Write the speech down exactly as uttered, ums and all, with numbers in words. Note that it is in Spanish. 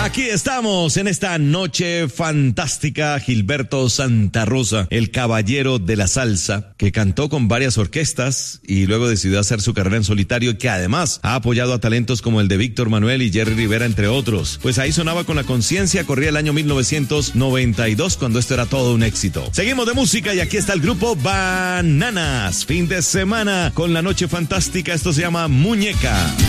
Aquí estamos en esta noche fantástica. Gilberto Santa Rosa, el caballero de la salsa, que cantó con varias orquestas y luego decidió hacer su carrera en solitario, y que además ha apoyado a talentos como el de Víctor Manuel y Jerry Rivera, entre otros. Pues ahí sonaba Con la Conciencia, corría el año mil novecientos noventa y dos, cuando esto era todo un éxito. Seguimos de música y aquí está el grupo Bananas. Fin de semana con la noche fantástica. Esto se llama Muñeca.